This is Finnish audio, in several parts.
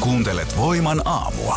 Kuuntelet Voiman aamua.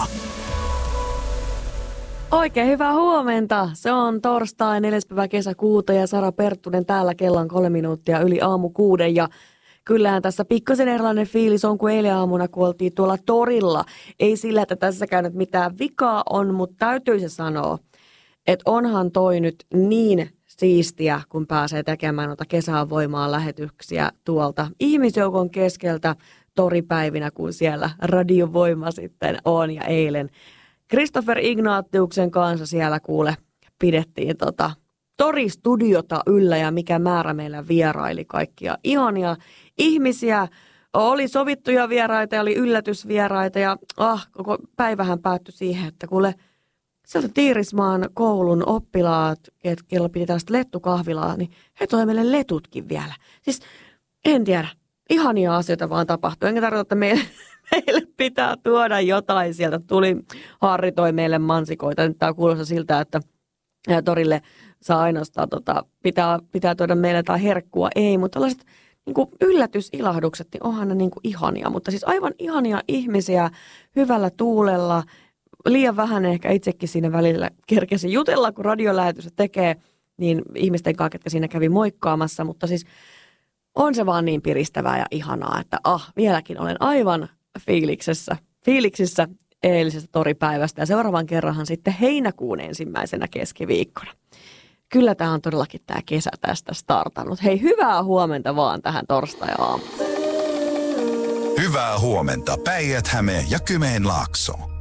Oikein hyvää huomenta. Se on torstai 4. päivä kesäkuuta ja Sara Perttunen täällä, kello on 3 minuuttia yli aamu 6. Ja kyllähän tässä pikkasen erilainen fiilis on kuin eilen aamuna, kun oltiin tuolla torilla. Ei sillä, että tässäkään nyt mitään vikaa on, mutta täytyy se sanoa, että onhan toi nyt niin siistiä, kun pääsee tekemään noita kesän voimaan lähetyksiä tuolta ihmisjoukon keskeltä toripäivinä, kun siellä radiovoima sitten on. Ja eilen Christopher Ignatiuksen kanssa siellä pidettiin toristudiota yllä ja mikä määrä meillä vieraili kaikkia ihania ihmisiä. Oli sovittuja vieraita ja oli yllätysvieraita ja koko päivähän päättyi siihen, että sieltä Tiirismaan koulun oppilaat, kello piti tällaista lettukahvilaa, niin he toi meille letutkin vielä. Siis en tiedä, ihania asioita vaan tapahtuu. Enkä tarkoita, että meille pitää tuoda jotain sieltä. Harri toi meille mansikoita. Nyt tää kuulostaa siltä, että torille saa ainoastaan, pitää tuoda meille jotain herkkua. Ei, mutta tällaiset niin yllätysilahdukset, niin onhan ne niin ihania. Mutta siis aivan ihania ihmisiä hyvällä tuulella. Liian vähän ehkä itsekin siinä välillä kerkesin jutella, kun radiolähetystä tekee, niin ihmisten kanssa, ketkä siinä kävi moikkaamassa. Mutta siis on se vaan niin piristävää ja ihanaa, että vieläkin olen aivan fiiliksissä eilisestä toripäivästä. Ja seuraavan kerranhan sitten heinäkuun ensimmäisenä keskiviikkona. Kyllä tämä on todellakin tämä kesä tästä startannut. Hei, hyvää huomenta vaan tähän torstai-aamuun. Hyvää huomenta Päijät-Häme ja Kymenlaakso.